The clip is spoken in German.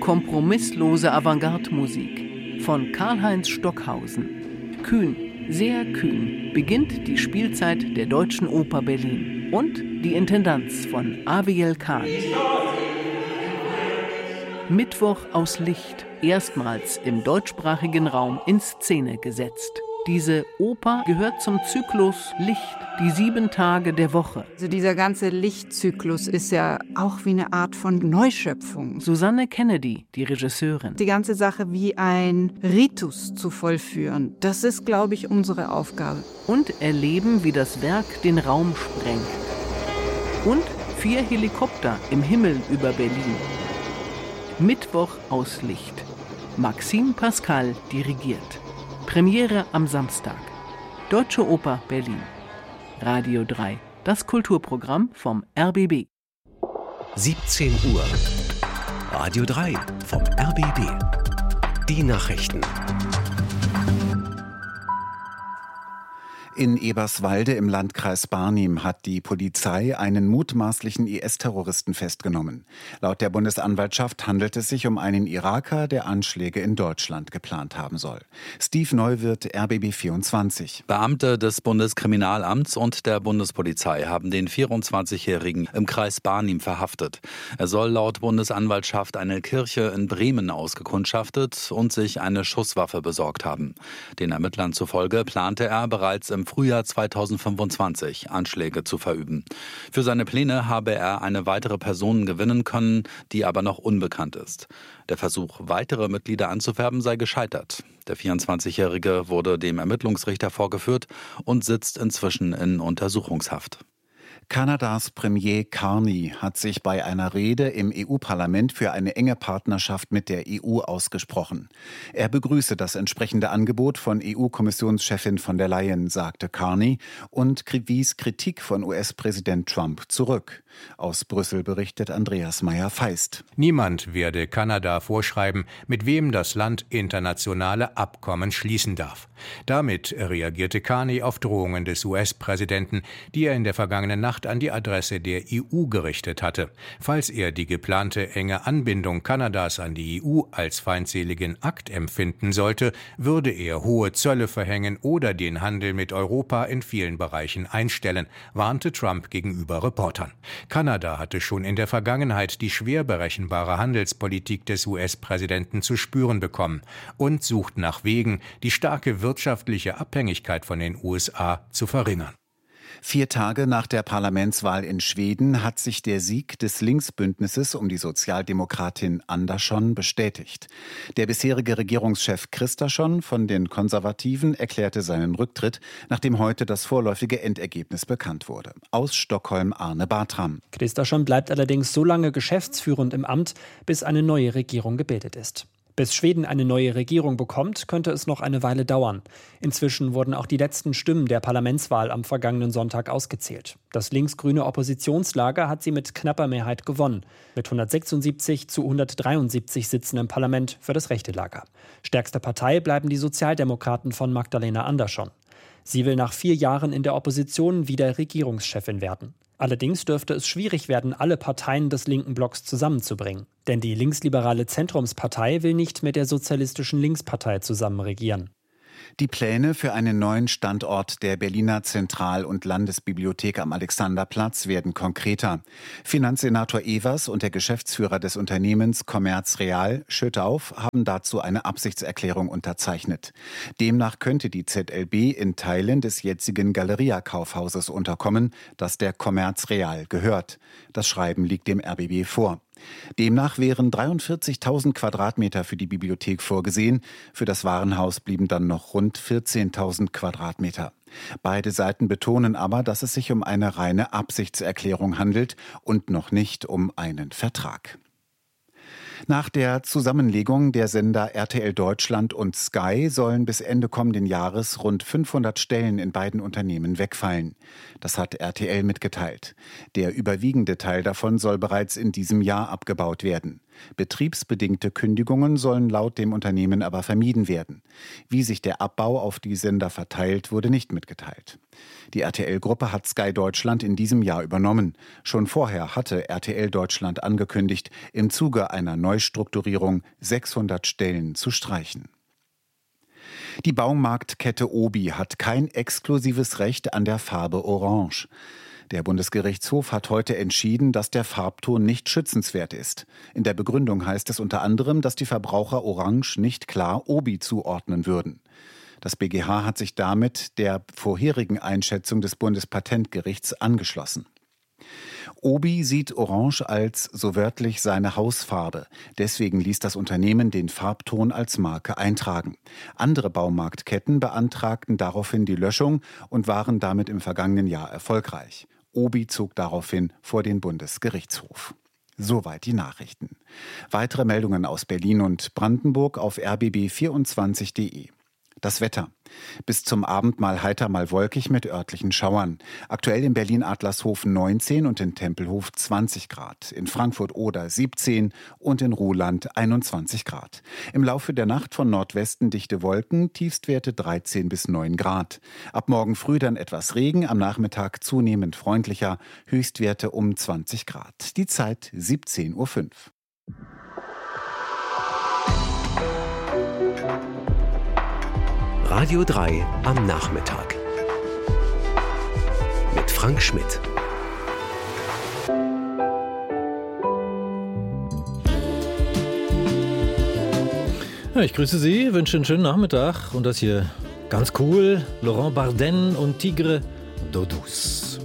Kompromisslose Avantgarde-Musik von Karl-Heinz Stockhausen. Kühn, sehr kühn, beginnt die Spielzeit der Deutschen Oper Berlin und die Intendanz von Aviel Kahn. Mittwoch aus Licht, erstmals im deutschsprachigen Raum in Szene gesetzt. Diese Oper gehört zum Zyklus Licht, die 7 Tage der Woche. Also dieser ganze Lichtzyklus ist ja auch wie eine Art von Neuschöpfung. Susanne Kennedy, die Regisseurin. Die ganze Sache wie ein Ritus zu vollführen, das ist, glaube ich, unsere Aufgabe. Und erleben, wie das Werk den Raum sprengt. Und 4 Helikopter im Himmel über Berlin. Mittwoch aus Licht. Maxime Pascal dirigiert. Premiere am Samstag. Deutsche Oper Berlin. Radio 3, das Kulturprogramm vom RBB. 17 Uhr. Radio 3 vom RBB. Die Nachrichten. In Eberswalde im Landkreis Barnim hat die Polizei einen mutmaßlichen IS-Terroristen festgenommen. Laut der Bundesanwaltschaft handelt es sich um einen Iraker, der Anschläge in Deutschland geplant haben soll. Steve Neuwirth, RBB 24. Beamte des Bundeskriminalamts und der Bundespolizei haben den 24-Jährigen im Kreis Barnim verhaftet. Er soll laut Bundesanwaltschaft eine Kirche in Bremen ausgekundschaftet und sich eine Schusswaffe besorgt haben. Den Ermittlern zufolge plante er bereits im Frühjahr 2025 Anschläge zu verüben. Für seine Pläne habe er eine weitere Person gewinnen können, die aber noch unbekannt ist. Der Versuch, weitere Mitglieder anzuwerben, sei gescheitert. Der 24-Jährige wurde dem Ermittlungsrichter vorgeführt und sitzt inzwischen in Untersuchungshaft. Kanadas Premier Carney hat sich bei einer Rede im EU-Parlament für eine enge Partnerschaft mit der EU ausgesprochen. Er begrüße das entsprechende Angebot von EU-Kommissionschefin von der Leyen, sagte Carney, und wies Kritik von US-Präsident Trump zurück. Aus Brüssel berichtet Andreas Meyer-Feist. Niemand werde Kanada vorschreiben, mit wem das Land internationale Abkommen schließen darf. Damit reagierte Carney auf Drohungen des US-Präsidenten, die er in der vergangenen Nacht an die Adresse der EU gerichtet hatte. Falls er die geplante enge Anbindung Kanadas an die EU als feindseligen Akt empfinden sollte, würde er hohe Zölle verhängen oder den Handel mit Europa in vielen Bereichen einstellen, warnte Trump gegenüber Reportern. Kanada hatte schon in der Vergangenheit die schwer berechenbare Handelspolitik des US-Präsidenten zu spüren bekommen und sucht nach Wegen, die starke wirtschaftliche Abhängigkeit von den USA zu verringern. 4 Tage nach der Parlamentswahl in Schweden hat sich der Sieg des Linksbündnisses um die Sozialdemokratin Andersson bestätigt. Der bisherige Regierungschef Kristersson von den Konservativen erklärte seinen Rücktritt, nachdem heute das vorläufige Endergebnis bekannt wurde. Aus Stockholm Arne Bartram. Kristersson bleibt allerdings so lange geschäftsführend im Amt, bis eine neue Regierung gebildet ist. Bis Schweden eine neue Regierung bekommt, könnte es noch eine Weile dauern. Inzwischen wurden auch die letzten Stimmen der Parlamentswahl am vergangenen Sonntag ausgezählt. Das linksgrüne Oppositionslager hat sie mit knapper Mehrheit gewonnen. Mit 176 zu 173 Sitzen im Parlament für das rechte Lager. Stärkste Partei bleiben die Sozialdemokraten von Magdalena Andersson. Sie will nach 4 Jahren in der Opposition wieder Regierungschefin werden. Allerdings dürfte es schwierig werden, alle Parteien des linken Blocks zusammenzubringen. Denn die linksliberale Zentrumspartei will nicht mit der sozialistischen Linkspartei zusammen regieren. Die Pläne für einen neuen Standort der Berliner Zentral- und Landesbibliothek am Alexanderplatz werden konkreter. Finanzsenator Evers und der Geschäftsführer des Unternehmens Commerz Real, Schüttauf, haben dazu eine Absichtserklärung unterzeichnet. Demnach könnte die ZLB in Teilen des jetzigen Galeria-Kaufhauses unterkommen, das der Commerz Real gehört. Das Schreiben liegt dem RBB vor. Demnach wären 43.000 Quadratmeter für die Bibliothek vorgesehen. Für das Warenhaus blieben dann noch rund 14.000 Quadratmeter. Beide Seiten betonen aber, dass es sich um eine reine Absichtserklärung handelt und noch nicht um einen Vertrag. Nach der Zusammenlegung der Sender RTL Deutschland und Sky sollen bis Ende kommenden Jahres rund 500 Stellen in beiden Unternehmen wegfallen. Das hat RTL mitgeteilt. Der überwiegende Teil davon soll bereits in diesem Jahr abgebaut werden. Betriebsbedingte Kündigungen sollen laut dem Unternehmen aber vermieden werden. Wie sich der Abbau auf die Sender verteilt, wurde nicht mitgeteilt. Die RTL-Gruppe hat Sky Deutschland in diesem Jahr übernommen. Schon vorher hatte RTL Deutschland angekündigt, im Zuge einer Neustrukturierung 600 Stellen zu streichen. Die Baumarktkette Obi hat kein exklusives Recht an der Farbe Orange. Der Bundesgerichtshof hat heute entschieden, dass der Farbton nicht schützenswert ist. In der Begründung heißt es unter anderem, dass die Verbraucher Orange nicht klar Obi zuordnen würden. Das BGH hat sich damit der vorherigen Einschätzung des Bundespatentgerichts angeschlossen. Obi sieht Orange als, so wörtlich, seine Hausfarbe. Deswegen ließ das Unternehmen den Farbton als Marke eintragen. Andere Baumarktketten beantragten daraufhin die Löschung und waren damit im vergangenen Jahr erfolgreich. Obi zog daraufhin vor den Bundesgerichtshof. Soweit die Nachrichten. Weitere Meldungen aus Berlin und Brandenburg auf rbb24.de. Das Wetter. Bis zum Abend mal heiter, mal wolkig mit örtlichen Schauern. Aktuell in Berlin-Adlershof 19 und in Tempelhof 20 Grad. In Frankfurt-Oder 17 und in Ruhland 21 Grad. Im Laufe der Nacht von Nordwesten dichte Wolken, Tiefstwerte 13 bis 9 Grad. Ab morgen früh dann etwas Regen, am Nachmittag zunehmend freundlicher, Höchstwerte um 20 Grad. Die Zeit 17:05 Uhr. Radio 3 am Nachmittag. Mit Frank Schmidt. Ja, ich grüße Sie, wünsche einen schönen Nachmittag und das hier ganz cool, Laurent Barden und Tigre d'Eau Douce.